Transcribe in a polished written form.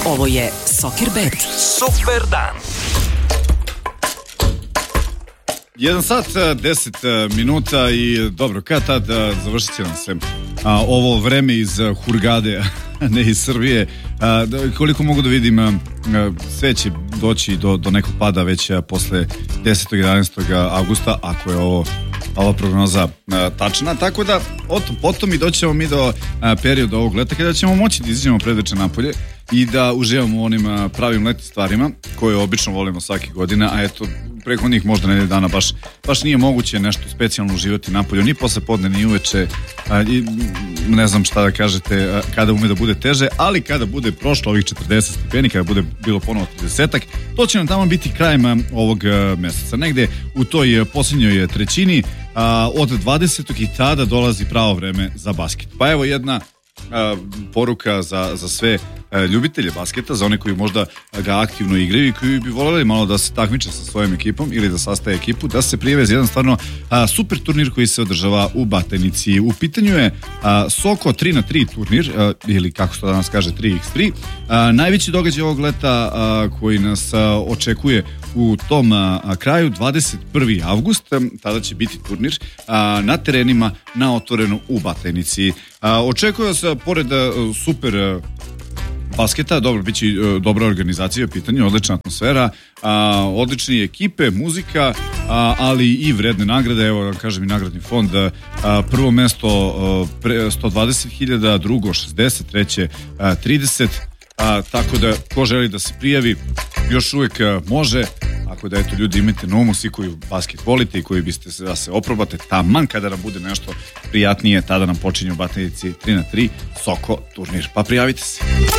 Ovo je Soccerbet. Super dan. 1 sat, 10 minuta i dobro, kad tad završit će nam se ovo vreme iz Hurgade, ne iz Srbije. Koliko mogu da vidim, sve će doći do nekog pada već posle 10. 11. avgusta, ako je ova prognoza tačna, tako da potom i doćemo mi do perioda ovog leta kada ćemo moći da izađemo predveče napolje i da uživamo u onim pravim letnim stvarima koje obično volimo svake godine, a eto preko njih možda nedelje dana baš nije moguće nešto specijalno uživati napolju, ni posle podne, ni uveče, ne znam šta da kažete kada ume da bude teže, ali kada bude prošlo ovih 40 stepeni, kada bude bilo ponovo 30-ak, to će nam tamo biti krajem ovog meseca, negde u toj posljednjoj trećini od 20. i tada dolazi pravo vreme za basket. Pa evo jedna poruka za sve ljubitelje basketa, za one koji možda ga aktivno igraju i koji bi voljeli malo da se takmiče sa svojom ekipom ili da sastaje ekipu, da se prijave za jedan stvarno super turnir koji se održava u Batajnici. U pitanju je Soko 3x3 turnir, ili kako se to danas kaže 3x3, najveći događaj ovog leta koji nas očekuje u tom kraju 21. avgust, tada će biti turnir na terenima na otvoreno u Batajnici. Očekuje se pored super basketa, dobro, bit će dobra organizacija u pitanju, odlična atmosfera, odlične ekipe, muzika, ali i vredne nagrade. Evo da kažem i nagradni fond, prvo mesto 120.000, drugo 60, treće 30, tako da ko želi da se prijavi još uvijek može. Ako da eto ljudi imate na umu, svi koji basket volite i koji biste da se oprobate, taman kada nam bude nešto prijatnije, tada nam počinje u Batajnici 3x3 Soko turnir, pa prijavite se.